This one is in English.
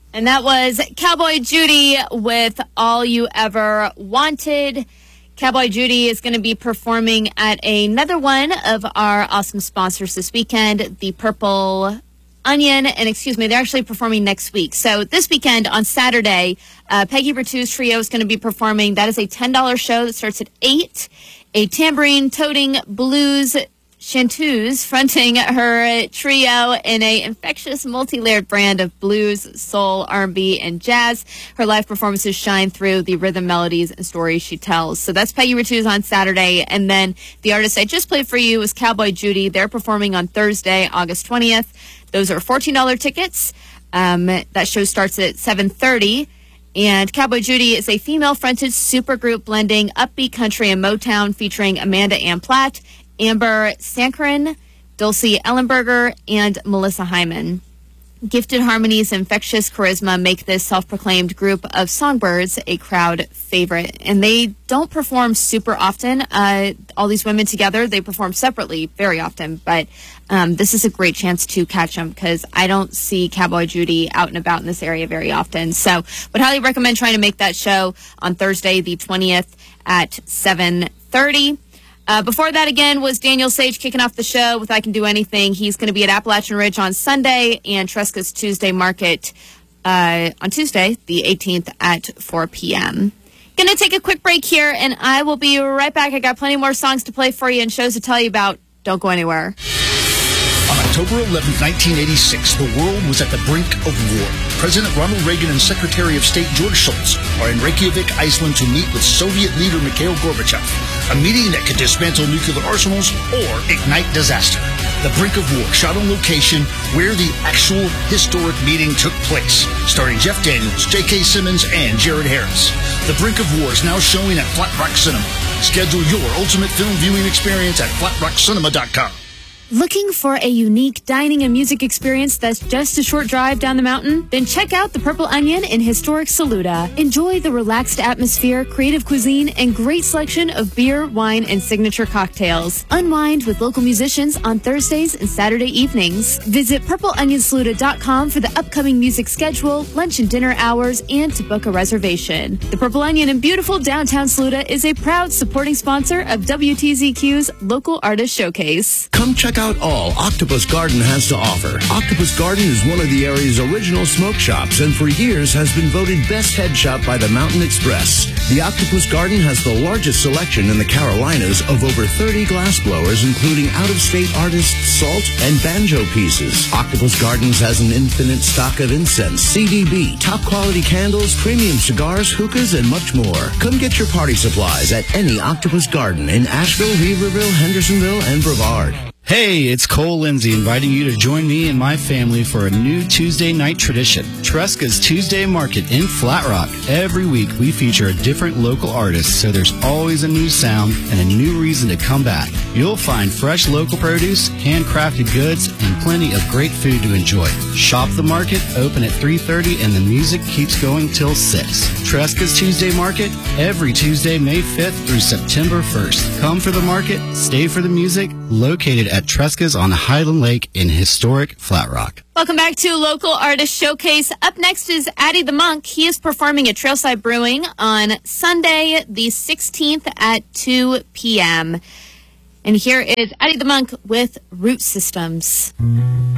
And that was Cowboy Judy with All You Ever Wanted. Cowboy Judy is going to be performing at another one of our awesome sponsors this weekend, the Purple Onion. And they're actually performing next week. So this weekend on Saturday, Peggy Bertou's trio is going to be performing. That is a $10 show that starts at 8. A tambourine-toting blues chanteuse fronting her trio in a infectious, multi-layered brand of blues, soul, R&B, and jazz. Her live performances shine through the rhythm, melodies, and stories she tells. So that's Peggy Bertou's on Saturday. And then the artist I just played for you was Cowboy Judy. They're performing on Thursday, August 20th. Those are $14 tickets. That show starts at 7:30. And Cowboy Judy is a female-fronted supergroup blending upbeat country and Motown, featuring Amanda Ann Platt, Amber Sankaran, Dulcie Ellenberger, and Melissa Hyman. Gifted harmonies and infectious charisma make this self-proclaimed group of songbirds a crowd favorite. And they don't perform super often. All these women together, they perform separately very often. But this is a great chance to catch them because I don't see Cowboy Judy out and about in this area very often. So would highly recommend trying to make that show on Thursday, the 20th at 7:30. Before that, again, was Daniel Sage kicking off the show with I Can Do Anything. He's going to be at Appalachian Ridge on Sunday and Tresca's Tuesday Market on Tuesday, the 18th at 4 p.m. Going to take a quick break here, and I will be right back. I got plenty more songs to play for you and shows to tell you about. Don't go anywhere. On October 11, 1986, the world was at the brink of war. President Ronald Reagan and Secretary of State George Shultz are in Reykjavik, Iceland to meet with Soviet leader Mikhail Gorbachev, a meeting that could dismantle nuclear arsenals or ignite disaster. The brink of war shot on location where the actual historic meeting took place, starring Jeff Daniels, J.K. Simmons, and Jared Harris. The brink of war is now showing at Flat Rock Cinema. Schedule your ultimate film viewing experience at flatrockcinema.com. Looking for a unique dining and music experience that's just a short drive down the mountain? Then check out the Purple Onion in historic Saluda. Enjoy the relaxed atmosphere, creative cuisine, and great selection of beer, wine, and signature cocktails. Unwind with local musicians on Thursdays and Saturday evenings. Visit purpleonionsaluda.com for the upcoming music schedule, lunch and dinner hours, and to book a reservation. The Purple Onion in beautiful downtown Saluda is a proud supporting sponsor of WTZQ's Local Artist Showcase. Come check out all Octopus Garden has to offer. Octopus Garden is one of the area's original smoke shops and for years has been voted best head shop by the Mountain Express. The Octopus Garden has the largest selection in the Carolinas of over 30 glass blowers, including out-of-state artists' salt and banjo pieces. Octopus Gardens has an infinite stock of incense, CDB, top-quality candles, premium cigars, hookahs, and much more. Come get your party supplies at any Octopus Garden in Asheville, Weaverville, Hendersonville, and Brevard. Hey, it's Cole Lindsay inviting you to join me and my family for a new Tuesday night tradition, Tresca's Tuesday Market in Flat Rock. Every week we feature a different local artist, so there's always a new sound and a new reason to come back. You'll find fresh local produce, handcrafted goods, and plenty of great food to enjoy. Shop the market, open at 3:30, and the music keeps going till 6. Tresca's Tuesday Market, every Tuesday, May 5th through September 1st. Come for the market, stay for the music, located at Tresca's on Highland Lake in historic Flat Rock. Welcome back to Local Artist Showcase. Up next is Addie the Monk. He is performing at Trailside Brewing on Sunday, the 16th at 2 p.m. And here is Addie the Monk with Root Systems.